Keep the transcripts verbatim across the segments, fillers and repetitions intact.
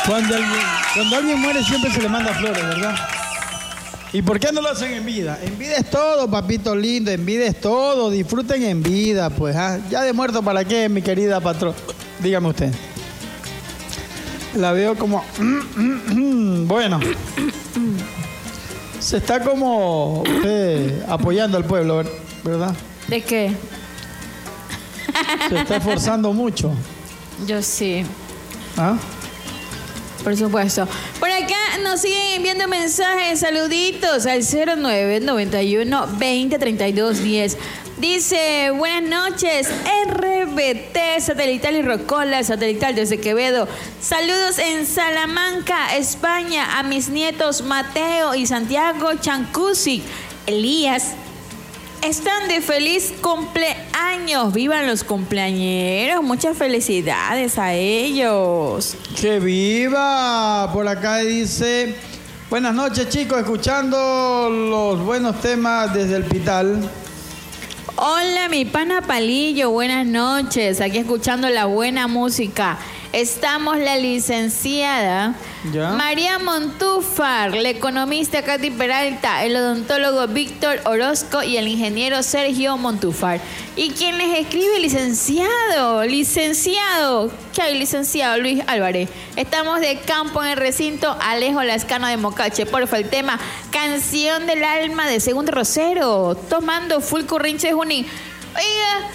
Cuando alguien, cuando alguien muere siempre se le manda flores, ¿verdad? ¿Y por qué no lo hacen en vida? En vida es todo, papito lindo, en vida es todo. Disfruten en vida, pues. ¿ah? Ya de muerto, ¿para qué, mi querida patrón? Dígame usted. La veo como... Bueno. Se está como usted apoyando al pueblo, ¿verdad? ¿De qué? Se está esforzando mucho. Yo sí. ¿Ah? Por supuesto. Por acá nos siguen enviando mensajes, saluditos al cero nueve noventa y uno veinte treinta y dos diez. Dice, buenas noches, R B T Satelital y Rocola Satelital desde Quevedo. Saludos en Salamanca, España, a mis nietos Mateo y Santiago Chancusi. Elías, están de feliz cumpleaños. Vivan los cumpleañeros. Muchas felicidades a ellos. ¡Que viva! Por acá dice... Buenas noches, chicos. Escuchando los buenos temas desde el Pital. Hola, mi pana Palillo. Buenas noches. Aquí escuchando la buena música. Estamos la licenciada ¿Ya? María Montúfar, la economista Katy Peralta, el odontólogo Víctor Orozco y el ingeniero Sergio Montúfar. ¿Y quién les escribe? Licenciado, licenciado, ¿qué hay, licenciado Luis Álvarez? Estamos de campo en el recinto Alejo Lascano de Mocache. Porfa, el tema Canción del Alma de Segundo Rosero, tomando full currinche Junín. Oiga,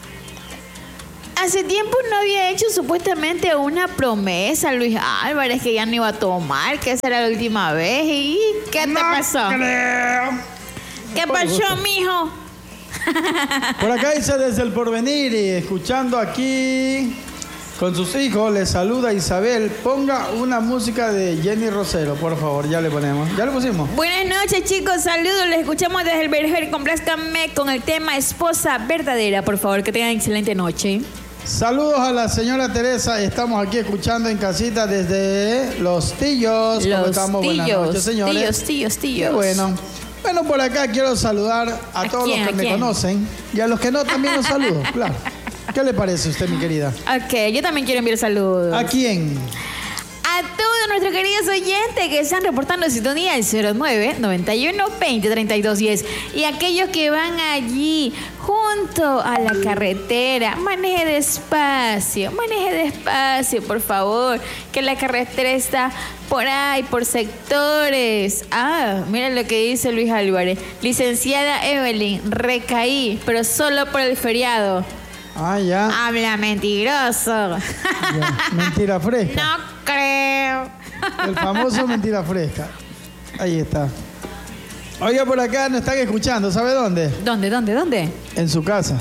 hace tiempo no había hecho supuestamente una promesa, Luis Álvarez, que ya no iba a tomar, que esa era la última vez. ¿Y qué te no pasó? Creo. ¿Qué pasó, mijo? Por acá dice desde el porvenir y escuchando aquí con sus hijos, le saluda Isabel. Ponga una música de Jenny Rosero, por favor, ya le ponemos. ¿Ya le pusimos? Buenas noches, chicos, saludos, les escuchamos desde el Verger. Complázcanme con el tema Esposa Verdadera, por favor, que tengan excelente noche. Saludos a la señora Teresa, estamos aquí escuchando en casita desde Los Tillos. Los ¿Cómo estamos? Tillos, Buenas noches, señores. Tíos, tíos, tíos. Qué bueno. Bueno, por acá quiero saludar a, ¿A todos quién, los que a me quién? conocen y a los que no también los saludo, claro. ¿Qué le parece a usted, mi querida? Ok, yo también quiero enviar saludos. ¿A quién? A todos nuestros queridos oyentes que están reportando sintonía al cero nueve noventa y uno veinte treinta y dos diez. Y aquellos que van allí junto a la carretera, maneje despacio, maneje despacio, por favor, que la carretera está por ahí, por sectores. Ah, mira lo que dice Luis Álvarez. Licenciada Evelyn, recaí, pero solo por el feriado. Ah, ya. Habla mentiroso. Ya. Mentira fresca. No creo. El famoso mentira fresca. Ahí está. Oiga, por acá nos están escuchando. ¿Sabe dónde? ¿Dónde, dónde, dónde? En su casa.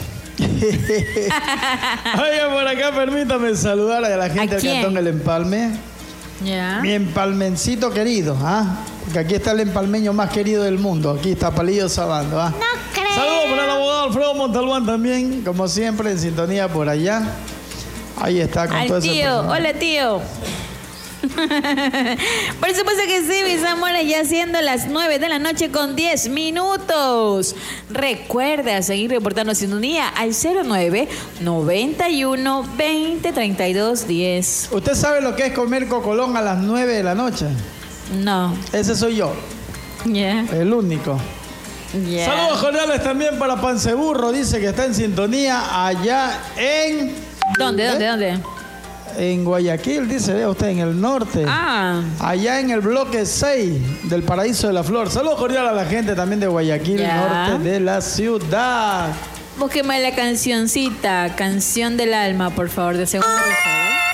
Oiga, por acá permítame saludar a la gente del Cantón El Empalme. Ya. Mi empalmencito querido, ¿ah? Porque aquí está el empalmeño más querido del mundo. Aquí está Palillo Sabando, ¿ah? No creo. Saludos para el abogado Alfredo Montalbán también, como siempre, en sintonía por allá. Ahí está con Al todo ese tío, personaje. hola tío. Por supuesto que sí, mis amores, ya siendo las nueve de la noche con diez minutos. Recuerda seguir reportando sintonía al cero nueve noventa y uno veinte treinta y dos diez. ¿Usted sabe lo que es comer cocolón a las nueve de la noche? No. Ese soy yo, Ya. el único. Ya. Saludos cordiales también para Panceburro, dice que está en sintonía allá en... ¿Dónde, dónde, ¿Eh? dónde? En Guayaquil, dice, vea usted, en el norte. Ah. Allá en el bloque seis del Paraíso de la Flor. Saludos cordiales a la gente también de Guayaquil, Ya. norte de la ciudad. Búsqueme la cancioncita, Canción del Alma, por favor, de Segundo Rosero.